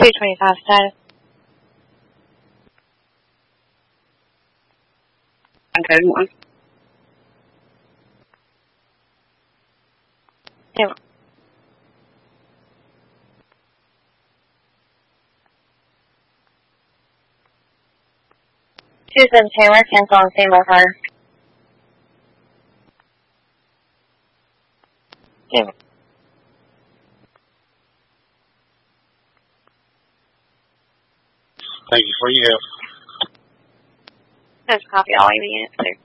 225 status. Okay, 1. Yeah. 217, we're cancel on female car. Yeah. Thank you for your help. Just copy all of the units, sir.